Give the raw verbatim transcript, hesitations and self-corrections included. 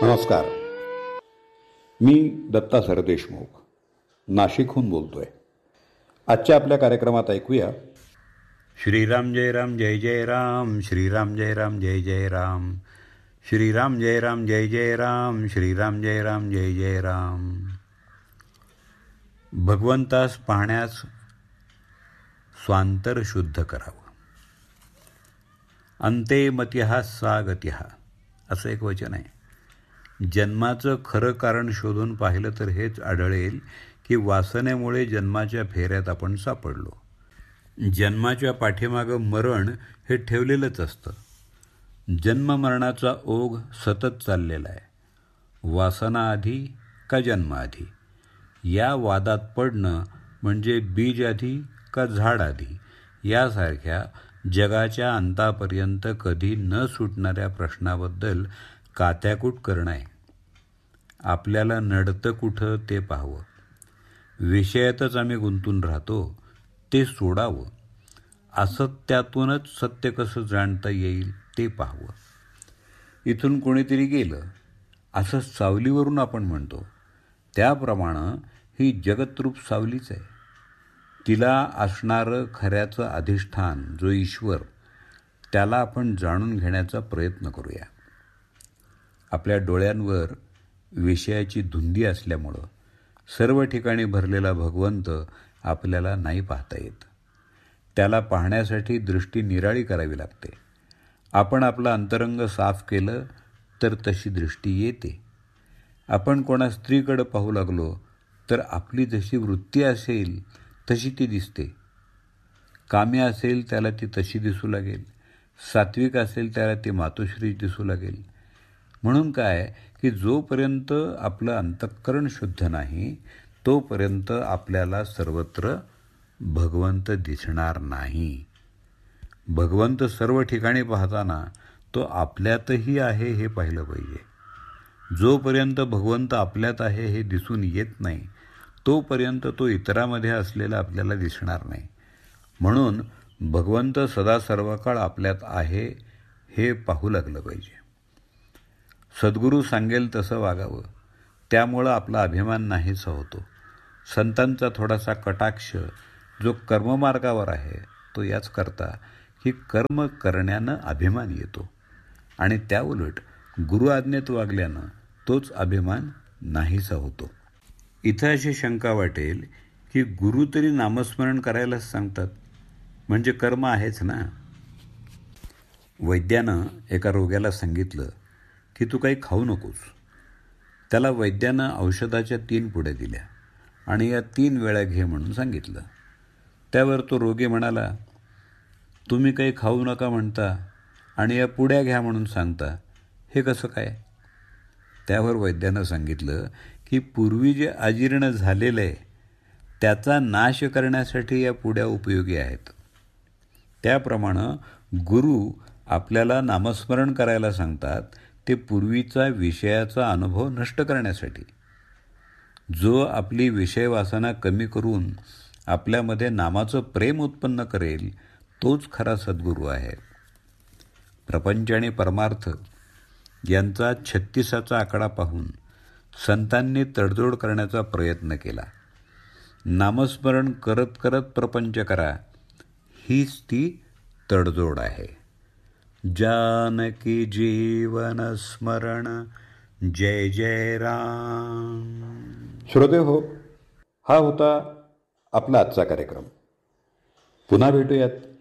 नमस्कार. मी दत्ता सरदेशमुख नाशिकहून बोलतोय. आजच्या आपल्या कार्यक्रमात ऐकूया श्रीराम जय राम जय जय राम, श्रीराम जय राम जय जय राम, श्रीराम जय राम जय जय राम, श्रीराम जय राम जय जय राम. भगवंतास पाहण्यास स्वांतर शुद्ध करावं. अंते मत्यः सा गत्यः असं एक वचन आहे. जन्माचं खरं कारण शोधून पाहिलं तर हेच आढळेल की वासनेमुळे जन्माच्या फेऱ्यात आपण सापडलो. जन्माच्या पाठीमागं मरण हे ठेवलेलंच असतं. जन्ममरणाचा ओघ सतत चाललेला आहे. वासना आधी का जन्म आधी या वादात पडणं म्हणजे बीज आधी का झाड आधी यासारख्या जगाच्या अंतापर्यंत कधी न सुटणाऱ्या प्रश्नाबद्दल कात्याकूट करणं आहे. आपल्याला नडतं कुठं ते पाहावं. विषयातच आम्ही गुंतून राहतो ते सोडावं. असत्यातूनच सत्य कसं जाणता येईल ते पाहावं. इथून कोणीतरी गेलं असं सावलीवरून आपण म्हणतो त्याप्रमाणे ही जगतरूप सावलीच आहे. तिला असणारं खऱ्याचं अधिष्ठान जो ईश्वर त्याला आपण जाणून घेण्याचा प्रयत्न करूया. आपल्या डोळ्यांवर विषयाची धुंदी असल्यामुळं सर्व ठिकाणी भरलेला भगवंत आपल्याला नाही पाहता येत. त्याला पाहण्यासाठी दृष्टी निराळी करावी लागते. आपण आपलं अंतरंग साफ केलं तर तशी दृष्टी येते. आपण कोणा स्त्रीकडं पाहू लागलो तर आपली जशी वृत्ती असेल तशी ती दिसते. काम्य असेल त्याला ती तशी दिसू लागेल. सात्विक असेल त्याला ती मातोश्री दिसू लागेल. म्हणून काय की जोपर्यंत आपलं अंतःकरण शुद्ध नाही तोपर्यंत आपल्याला सर्वत्र भगवंत दिसणार नाही. भगवंत सर्व ठिकाणी पाहताना तो आपल्यातही आहे हे पाहिलं पाहिजे. जोपर्यंत भगवंत आपल्यात आहे हे दिसून येत नाही तोपर्यंत तो इतरामध्ये असलेला आपल्याला दिसणार नाही. म्हणून भगवंत सदा सर्वकाळ आपल्यात आहे हे पाहू लागलं पाहिजे. सद्गुरू सांगेल तसं वागावं. त्यामुळं आपला अभिमान नाहीसा होतो. संतांचा थोडासा कटाक्ष जो कर्ममार्गावर आहे तो याच करता की कर्म करण्यानं अभिमान येतो आणि त्याउलट गुरु आज्ञेत वागल्यानं तोच अभिमान नाहीसा होतो. इथं अशी शंका वाटेल की गुरु तरी नामस्मरण करायलाच सांगतात म्हणजे कर्म आहेच ना. वैद्यानं एका रोग्याला सांगितलं की तू काही खाऊ नकोस. त्याला वैद्यानं औषधाच्या तीन पुड्या दिल्या आणि या तीन वेळा घे म्हणून सांगितलं. त्यावर तो रोगी म्हणाला, तुम्ही काही खाऊ नका म्हणता आणि या पुड्या घ्या म्हणून सांगता, हे कसं काय? त्यावर वैद्यानं सांगितलं की पूर्वी जे अजीर्ण झालेलं आहे त्याचा नाश करण्यासाठी या पुड्या उपयोगी आहेत. त्याप्रमाणे गुरु आपल्याला नामस्मरण करायला सांगतात ते पूर्वीचा विषयाचा अनुभव नष्ट करण्यासाठी. जो आपली विषयवासना कमी करून आपल्यामध्ये नामाचं प्रेम उत्पन्न करेल तोच खरा सद्गुरू आहे. प्रपंच आणि परमार्थ यांचा छत्तीसाचा आकडा पाहून संतांनी तडजोड करण्याचा प्रयत्न केला. नामस्मरण करत करत प्रपंच करा हीच ती तडजोड आहे. जानकी जीवन स्मरण जय जय राम. श्रोते हो, हा होता आपला आजचा कार्यक्रम. पुन्हा भेटूयात